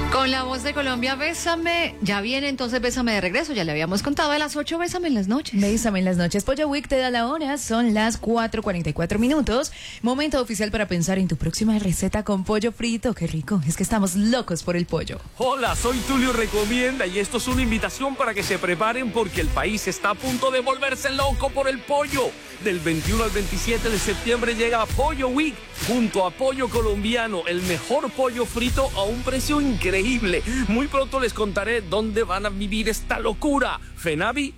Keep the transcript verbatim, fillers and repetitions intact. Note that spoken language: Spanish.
Con la voz de Colombia, Bésame. Ya viene entonces Bésame de regreso. Ya le habíamos contado a las ocho, Bésame en las noches. Bésame en las noches. Pollo Week te da la hora. Son las cuatro cuarenta y cuatro minutos. Momento oficial para pensar en tu próxima receta con pollo frito. Qué rico. Es que estamos locos por el pollo. Hola, soy Tulio Recomienda y esto es una invitación para que se preparen porque el país está a punto de volverse loco por el pollo. Del veintiuno al veintisiete de septiembre llega Pollo Week junto a Pollo Colombiano, el mejor pollo frito a un precio increíble. Muy pronto les contaré dónde van a vivir esta locura. FENAVI